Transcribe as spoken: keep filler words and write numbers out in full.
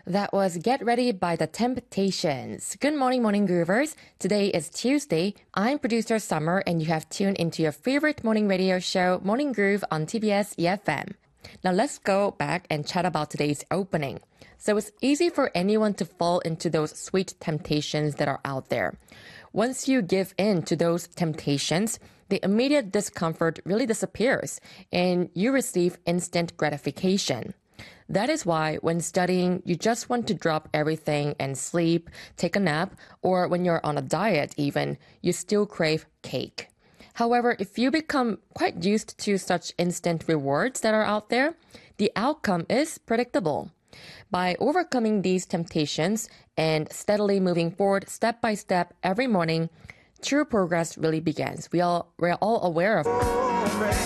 That was Get Ready by The Temptations. Good morning, Morning Groovers. Today is Tuesday. I'm producer Summer, and you have tuned into your favorite morning radio show, Morning Groove on T B S E F M. Now let's go back and chat about today's opening. So it's easy for anyone to fall into those sweet temptations that are out there. Once you give in to those temptations, the immediate discomfort really disappears, and you receive instant gratification. That is why when studying, you just want to drop everything and sleep, take a nap, or when you're on a diet even, you still crave cake. However, if you become quite used to such instant rewards that are out there, the outcome is predictable. By overcoming these temptations and steadily moving forward step by step every morning, true progress really begins. We all, we're all aware of